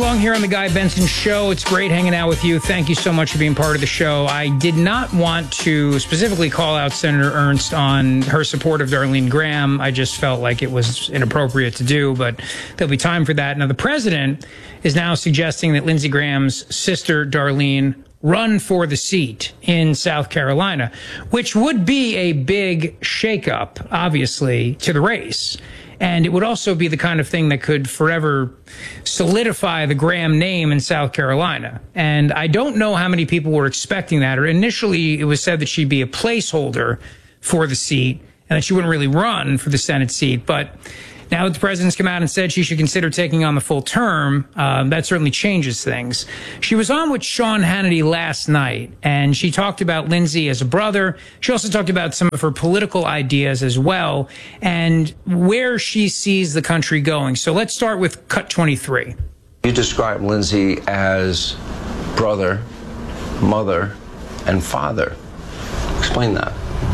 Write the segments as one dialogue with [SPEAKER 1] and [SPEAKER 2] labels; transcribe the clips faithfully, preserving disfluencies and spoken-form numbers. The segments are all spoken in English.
[SPEAKER 1] along here on the Guy Benson Show. It's great hanging out with you. Thank you so much for being part of the show. I did not want to specifically call out Senator Ernst on her support of Darlene Graham. I just felt like it was inappropriate to do, but there'll be time for that. Now, the president is now suggesting that Lindsey Graham's sister, Darlene, run for the seat in South Carolina, which would be a big shakeup, obviously, to the race. And it would also be the kind of thing that could forever solidify the Graham name in South Carolina. And I don't know how many people were expecting that. Or initially, it was said that she'd be a placeholder for the seat and that she wouldn't really run for the Senate seat. But now that the president's come out and said she should consider taking on the full term, um, that certainly changes things. She was on with Sean Hannity last night, and she talked about Lindsey as a brother. She also talked about some of her political ideas as well and where she sees the country going. So let's start with cut twenty-three.
[SPEAKER 2] You describe Lindsey as brother, mother, and father. Explain that.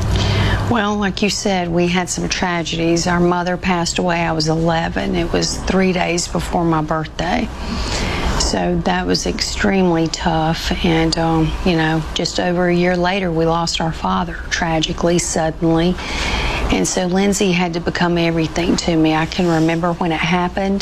[SPEAKER 3] Well, like you said, we had some tragedies. Our mother passed away. I was eleven. It was three days before my birthday. So that was extremely tough. And, um, you know, just over a year later, we lost our father, tragically, suddenly. And so Lindsey had to become everything to me. I can remember when it happened.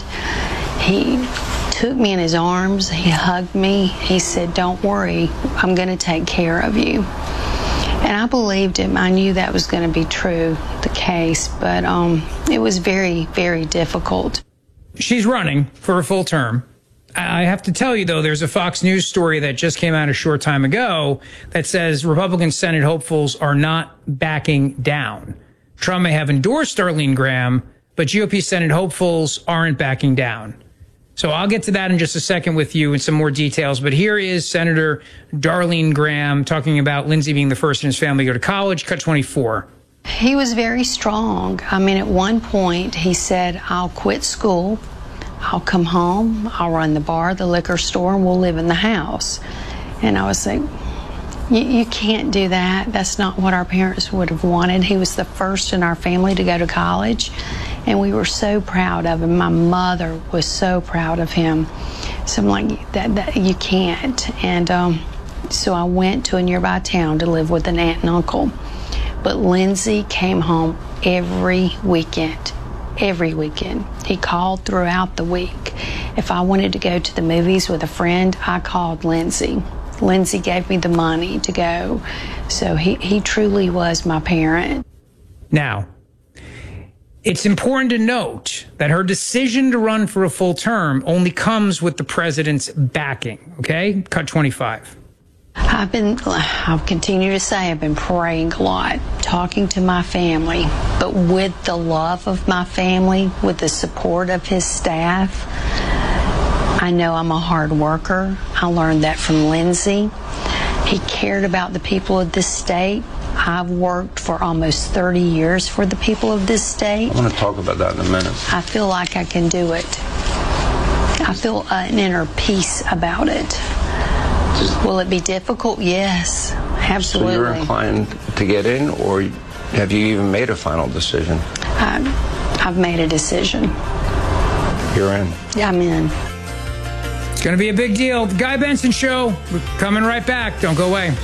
[SPEAKER 3] He took me in his arms. He hugged me. He said, "Don't worry, I'm going to take care of you." And I believed him. I knew that was going to be true, the case, but um, it was very, very difficult.
[SPEAKER 1] She's running for a full term. I have to tell you, though, there's a Fox News story that just came out a short time ago that says Republican Senate hopefuls are not backing down. Trump may have endorsed Darlene Graham, but G O P Senate hopefuls aren't backing down. So I'll get to that in just a second with you in some more details. But here is Senator Darlene Graham talking about Lindsey being the first in his family to go to college. Cut twenty-four.
[SPEAKER 3] He was very strong. I mean, at one point he said, "I'll quit school. I'll come home. I'll run the bar, the liquor store, and we'll live in the house." And I was like, you, you can't do that. That's not what our parents would have wanted. He was the first in our family to go to college. And we were so proud of him. My mother was so proud of him. So I'm like, that, that you can't. And um, so I went to a nearby town to live with an aunt and uncle. But Lindsey came home every weekend, every weekend. He called throughout the week. If I wanted to go to the movies with a friend, I called Lindsey. Lindsey gave me the money to go. So he, he truly was my parent.
[SPEAKER 1] Now, it's important to note that her decision to run for a full term only comes with the president's backing, okay? Cut twenty-five.
[SPEAKER 3] I've been, I'll continue to say, I've been praying a lot, talking to my family, but with the love of my family, with the support of his staff. I know I'm a hard worker. I learned that from Lindsey. He cared about the people of this state. I've worked for almost thirty years for the people of this state.
[SPEAKER 2] I want to talk about that in a minute.
[SPEAKER 3] I feel like I can do it. I feel an inner peace about it.
[SPEAKER 2] Just,
[SPEAKER 3] Will it be difficult? Yes, absolutely.
[SPEAKER 2] So you're inclined to get in, or have you even made a final decision?
[SPEAKER 3] I, I've made a decision.
[SPEAKER 2] You're in.
[SPEAKER 3] Yeah, I'm in.
[SPEAKER 1] It's going to be a big deal. The Guy Benson Show. We're coming right back. Don't go away.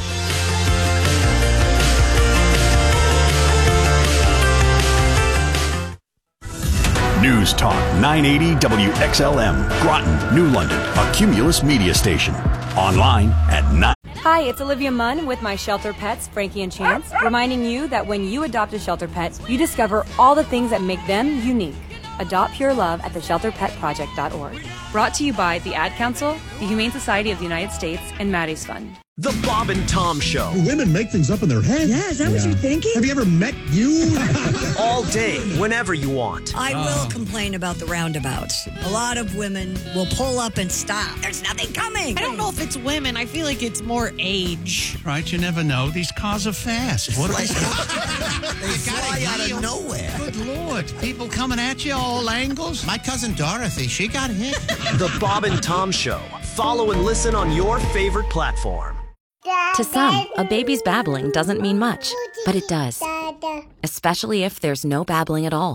[SPEAKER 4] News Talk nine eighty W X L M, Groton, New London, a Cumulus media station. Online at nine.
[SPEAKER 5] Hi, it's Olivia Munn with My Shelter Pets, Frankie and Chance, reminding you that when you adopt a shelter pet, you discover all the things that make them unique. Adopt pure love at the shelter pet project dot org. Brought to you by the Ad Council, the Humane Society of the United States, and Maddie's Fund.
[SPEAKER 6] The Bob and Tom Show.
[SPEAKER 7] Women make things up in their head.
[SPEAKER 8] Yeah, is that yeah. what you're thinking?
[SPEAKER 7] Have you ever met you?
[SPEAKER 6] All day, whenever you want.
[SPEAKER 8] I uh. will complain about the roundabouts. A lot of women will pull up and stop. There's nothing coming.
[SPEAKER 9] I don't know if it's women. I feel like it's more age.
[SPEAKER 10] Right, you never know. These cars are fast. What are they?
[SPEAKER 11] They fly out of nowhere.
[SPEAKER 10] Good Lord. People coming at you all angles. My cousin Dorothy, she got hit.
[SPEAKER 6] The Bob and Tom Show. Follow and listen on your favorite platform.
[SPEAKER 12] To some, a baby's babbling doesn't mean much, but it does. Especially if there's no babbling at all.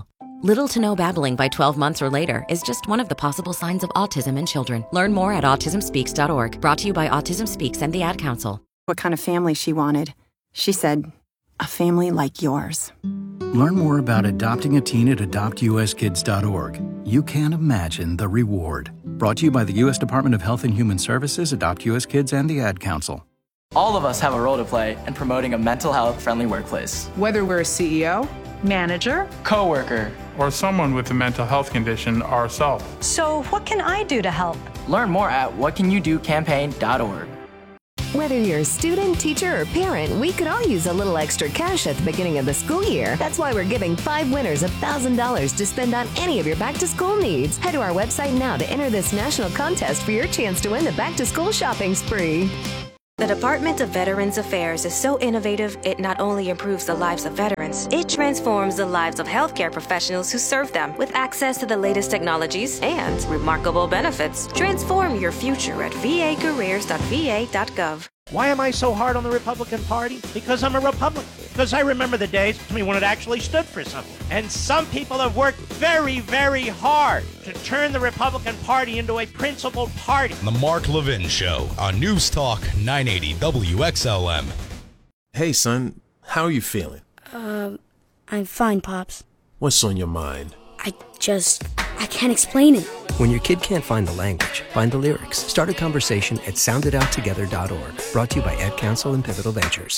[SPEAKER 12] Little to no babbling by twelve months or later is just one of the possible signs of autism in children. Learn more at autism speaks dot org. Brought to you by Autism Speaks and the Ad Council.
[SPEAKER 13] What kind of family she wanted. She said, a family like yours.
[SPEAKER 14] Learn more about adopting a teen at adopt u s kids dot org. You can't imagine the reward. Brought to you by the U S Department of Health and Human Services, Adopt U S Kids, and the Ad Council.
[SPEAKER 15] All of us have a role to play in promoting a mental health friendly workplace.
[SPEAKER 16] Whether we're a C E O, manager,
[SPEAKER 15] coworker,
[SPEAKER 17] or someone with a mental health condition ourselves.
[SPEAKER 18] So what can I do to help?
[SPEAKER 15] Learn more at what can you do campaign dot org.
[SPEAKER 19] Whether you're a student, teacher, or parent, we could all use a little extra cash at the beginning of the school year. That's why we're giving five winners one thousand dollars to spend on any of your back-to-school needs. Head to our website now to enter this national contest for your chance to win the back-to-school shopping spree.
[SPEAKER 5] The Department of Veterans Affairs is so innovative, it not only improves the lives of veterans, it transforms the lives of healthcare professionals who serve them with access to the latest technologies and remarkable benefits. Transform your future at v a careers dot v a dot gov.
[SPEAKER 20] Why am I so hard on the Republican Party? Because I'm a Republican. Because I remember the days when it actually stood for something. And some people have worked very, very hard to turn the Republican Party into a principled party.
[SPEAKER 21] The Mark Levin Show on News Talk nine eighty W X L M.
[SPEAKER 22] Hey, son, how are you feeling?
[SPEAKER 23] Um, uh, I'm fine, Pops.
[SPEAKER 22] What's on your mind?
[SPEAKER 23] I just, I can't explain it.
[SPEAKER 24] When your kid can't find the language, find the lyrics. Start a conversation at sound it out together dot org. Brought to you by Ad Council and Pivotal Ventures.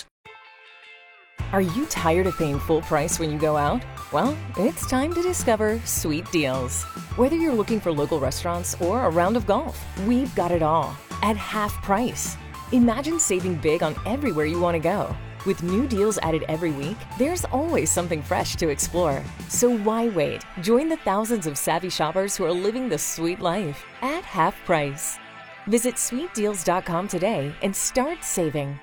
[SPEAKER 25] Are you tired of paying full price when you go out? Well, it's time to discover Sweet Deals. Whether you're looking for local restaurants or a round of golf, we've got it all at half price. Imagine saving big on everywhere you want to go. With new deals added every week, there's always something fresh to explore. So why wait? Join the thousands of savvy shoppers who are living the sweet life at half price. Visit sweet deals dot com today and start saving.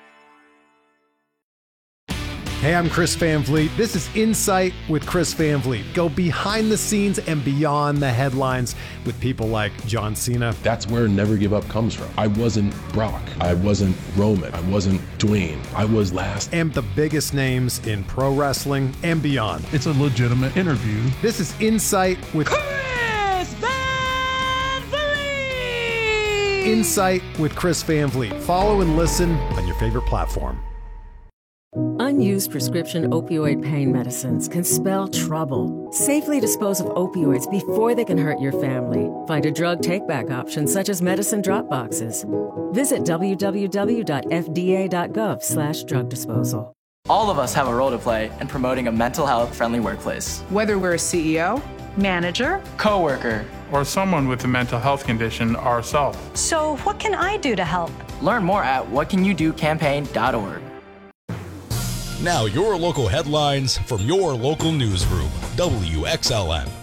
[SPEAKER 26] Hey, I'm Chris Van Vliet. This is Insight with Chris Van Vliet. Go behind the scenes and beyond the headlines with people like John Cena.
[SPEAKER 27] That's where Never Give Up comes from. I wasn't Brock. I wasn't Roman. I wasn't Dwayne. I was last.
[SPEAKER 26] And the biggest names in pro wrestling and beyond.
[SPEAKER 28] It's a legitimate interview.
[SPEAKER 26] This is Insight with
[SPEAKER 9] Chris Van Vliet.
[SPEAKER 26] Insight with Chris Van Vliet. Follow and listen on your favorite platform.
[SPEAKER 29] Unused prescription opioid pain medicines can spell trouble. Safely dispose of opioids before they can hurt your family. Find a drug take-back option such as medicine drop boxes. Visit w w w dot f d a dot gov slash drug disposal.
[SPEAKER 15] All of us have a role to play in promoting a mental health friendly workplace.
[SPEAKER 16] Whether we're a C E O, manager,
[SPEAKER 15] coworker,
[SPEAKER 17] or someone with a mental health condition ourselves.
[SPEAKER 18] So what can I do to help?
[SPEAKER 15] Learn more at what can you do campaign dot org.
[SPEAKER 21] Now your local headlines from your local newsroom, W X L M.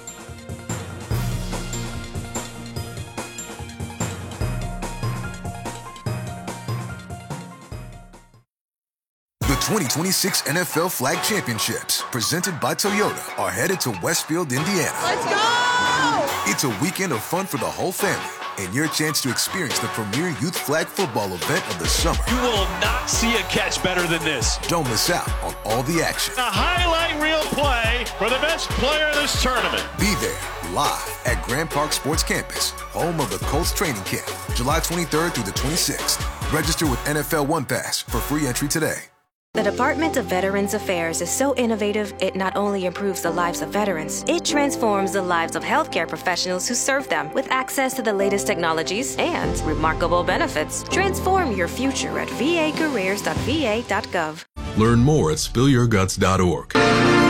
[SPEAKER 30] The twenty twenty-six N F L Flag Championships, presented by Toyota, are headed to Westfield, Indiana.
[SPEAKER 9] Let's go!
[SPEAKER 30] It's a weekend of fun for the whole family, and your chance to experience the premier youth flag football event of the summer.
[SPEAKER 31] You will not see a catch better than this.
[SPEAKER 30] Don't miss out on all the action.
[SPEAKER 31] A highlight reel play for the best player in this tournament.
[SPEAKER 30] Be there live at Grand Park Sports Campus, home of the Colts training camp, July twenty-third through the twenty-sixth. Register with N F L One Pass for free entry today.
[SPEAKER 5] The Department of Veterans Affairs is so innovative, it not only improves the lives of veterans, it transforms the lives of healthcare professionals who serve them with access to the latest technologies and remarkable benefits. Transform your future at v a careers dot v a dot gov.
[SPEAKER 32] Learn more at spill your guts dot org.